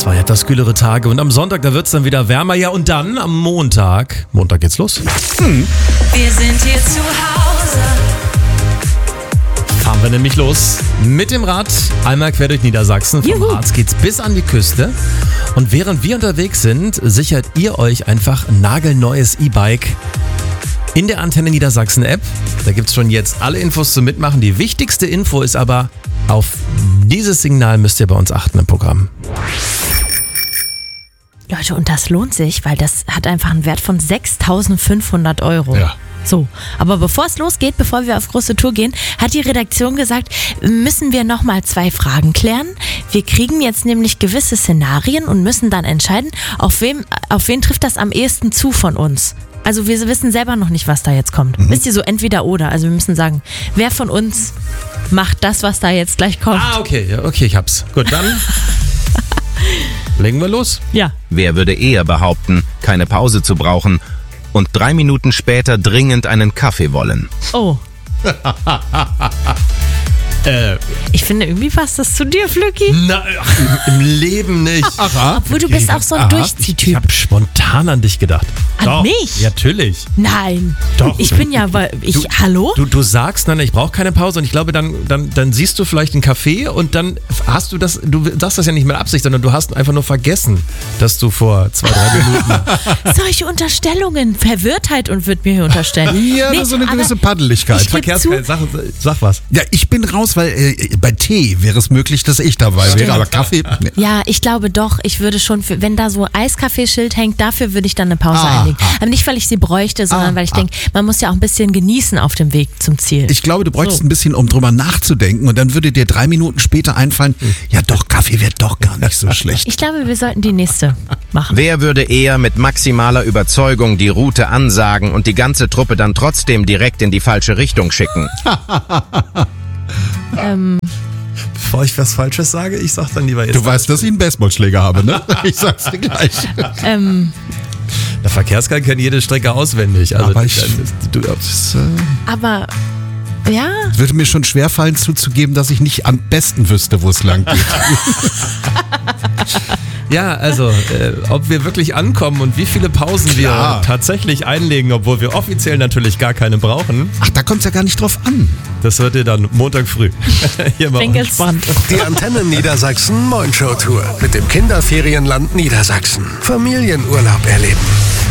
2 etwas kühlere Tage und am Sonntag, da wird es dann wieder wärmer. Ja, und dann am Montag geht's los. Wir sind hier zu Hause. Fahren wir nämlich los mit dem Rad, einmal quer durch Niedersachsen. Vom Harz geht's bis an die Küste. Und während wir unterwegs sind, sichert ihr euch einfach ein nagelneues E-Bike in der Antenne Niedersachsen App. Da gibt's schon jetzt alle Infos zum Mitmachen. Die wichtigste Info ist aber, auf dieses Signal müsst ihr bei uns achten im Programm. Leute, und das lohnt sich, weil das hat einfach einen Wert von 6.500 Euro. Ja. So, aber bevor es losgeht, bevor wir auf große Tour gehen, hat die Redaktion gesagt, müssen wir nochmal 2 Fragen klären. Wir kriegen jetzt nämlich gewisse Szenarien und müssen dann entscheiden, auf wen trifft das am ehesten zu von uns. Also wir wissen selber noch nicht, was da jetzt kommt. Wisst ihr, so entweder oder. Also wir müssen sagen, wer von uns macht das, was da jetzt gleich kommt. Ah, okay, ich hab's. Gut, dann legen wir los. Ja. Wer würde eher behaupten, keine Pause zu brauchen und 3 Minuten später dringend einen Kaffee wollen? Oh. Ich finde, irgendwie passt das zu dir, Flücki. Na, im Leben nicht. Obwohl du bist auch so ein Ich Durchziehtyp. habe spontan an dich gedacht. An Doch, mich? Ja, natürlich. Nein. Doch. Ich bin ja, hallo? Du sagst, nein, ich brauche keine Pause und ich glaube, dann siehst du vielleicht einen Kaffee und dann hast du das, du sagst das ja nicht mit Absicht, sondern du hast einfach nur vergessen, dass du vor 2-3 Minuten... Solche Unterstellungen, Verwirrtheit und wird mir hier unterstellt. Ja, das ist so eine gewisse Paddeligkeit. Ich geb zu, Sag was. Ja, ich bin raus, weil bei Tee wäre es möglich, dass ich dabei wäre, aber Kaffee... Nee. ja, ich glaube doch, ich würde schon, wenn da so Eiskaffeeschild hängt, dafür würde ich dann eine Pause einlegen. Aber nicht, weil ich sie bräuchte, sondern weil ich denke, man muss ja auch ein bisschen genießen auf dem Weg zum Ziel. Ich glaube, du bräuchtest ein bisschen, um drüber nachzudenken und dann würde dir 3 Minuten später einfallen, ja doch, Kaffee wäre doch gar nicht so schlecht. Ich glaube, wir sollten die nächste machen. Wer würde eher mit maximaler Überzeugung die Route ansagen und die ganze Truppe dann trotzdem direkt in die falsche Richtung schicken? Bevor ich was Falsches sage, ich sag dann lieber jetzt. Du weißt, dass ich einen Baseballschläger habe, ne? Ich sag's dir gleich. Der Verkehrsguide kennt jede Strecke auswendig. Also Aber ich- Aber, ja, würde mir schon schwerfallen zuzugeben, dass ich nicht am besten wüsste, wo es lang geht. Ja, also, ob wir wirklich ankommen und wie viele Pausen wir Klar. tatsächlich einlegen, obwohl wir offiziell natürlich gar keine brauchen, Ach, da kommt's ja gar nicht drauf an. das hört ihr dann Montag früh. Hier bei bin uns. gespannt. Die Antenne Niedersachsen Moin Show Tour mit dem Kinderferienland Niedersachsen. Familienurlaub erleben.